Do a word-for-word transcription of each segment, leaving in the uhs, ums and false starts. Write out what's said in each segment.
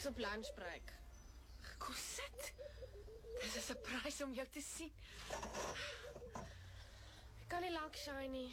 op lunchbreak. Kom sit. Dis 'n surprise om jou te sien. Ek kan nie lank shine nie.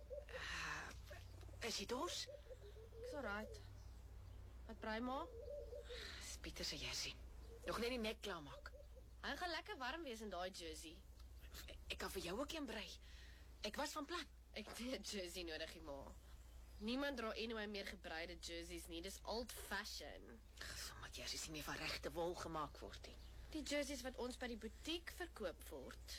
Is jy dors? Ek's alright. Wat brei ma? Dis Pieter se jersey. Nog net die nek klaar maak. Hy gaan lekker warm wees in daai jersey. Ek kan vir jou ook een brei. Ek was van plan. Ek het nie 'n jersey nodig, ma. Niemand dra anyway meer gebreide jerseys nie. Dis old fashion. Sommige jerseys nie meer van regte wol gemaak word nie. Die jerseys wat ons by die butiek verkoop word.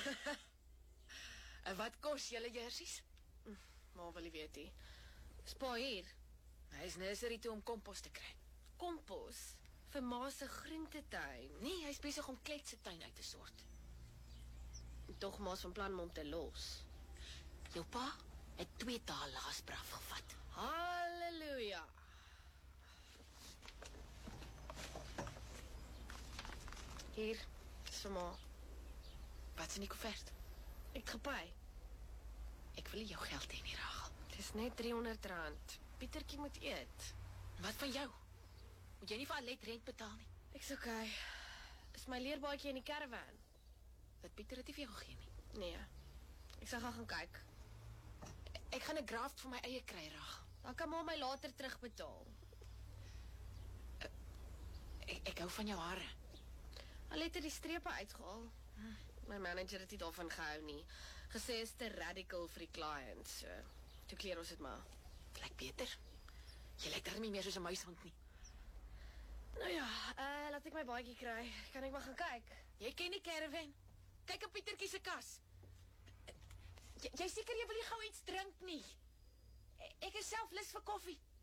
En wat kos julle jerseys? Ma wil nie weet nie. Spa hier. Hy is nursery toe om kompos te kry. Kompos vir ma se groentetuin. Nee, hy is besig om Klet se tuin uit te sort. Tog ma se van plan om te los. Jou pa het twee dae laasbraaf gevat. Halleluja. Hier, dis vir ma. Wat's in die koevert? Ek het gepay. Ek wil nie jou geld hê nie, Rachel. Dis net driehonderd rand. Pietertjie moet eet. Wat van jou? Moet jy nie vir Alet rent betaal nie? Ek's okay. Is my leerbaadjie in die caravan? Dat Pieter het nie vir jou gegee nie. Nee. Ek sal gaan kyk. Ek gaan 'n graft vir my eie kry, Rachel. Dan kan ma my later terugbetaal. Ek, ek hou van jou hare. Alet het die strepe uitgehaal. Hm. My manager het nie daarvan gehou nie. Gesê is te radical vir die clients. So, toe kleer ons dit maar. Lyk beter. Jy lyk darm nie meer soos 'n muishond nie. Nou ja, uh, laat ek my baadjie kry. Kan ek maar gaan kyk? Jy ken die caravan. Kyk op Pietertjie se kas. Jy, jy seker jy wil nie gou iets drink nie. Ek is self lus vir koffie.